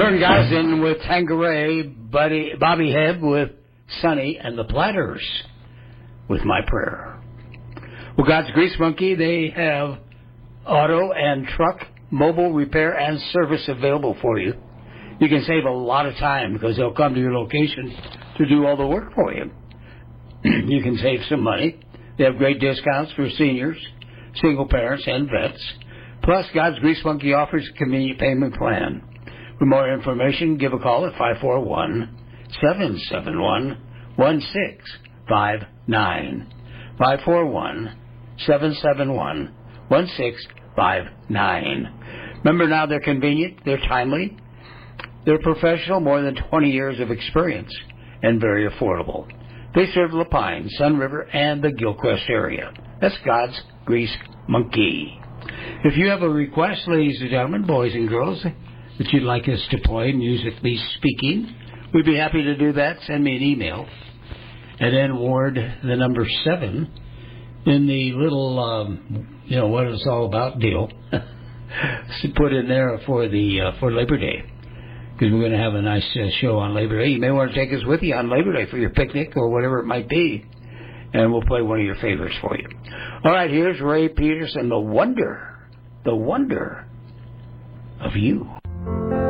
Vern Guyson with Tanqueray, Bobby Hebb with Sonny, and the Platters with My Prayer. Well, God's Grease Monkey, they have auto and truck mobile repair and service available for you. You can save a lot of time because they'll come to your location to do all the work for you. You can save some money. They have great discounts for seniors, single parents, and vets. Plus, God's Grease Monkey offers a convenient payment plan. For more information, give a call at 541-771-1659. 541-771-1659. Remember now, they're convenient, they're timely, they're professional, more than 20 years of experience, and very affordable. They serve La Pine, Sun River, and the Gilcrest area. That's God's Grease Monkey. If you have a request, ladies and gentlemen, boys and girls, that you'd like us to play musically speaking, we'd be happy to do that. Send me an email at nward, the number 7, in the little, what it's all about deal. Put in there for Labor Day, because we're going to have a nice show on Labor Day. You may want to take us with you on Labor Day for your picnic or whatever it might be, and we'll play one of your favorites for you. All right, here's Ray Peterson, The Wonder of You.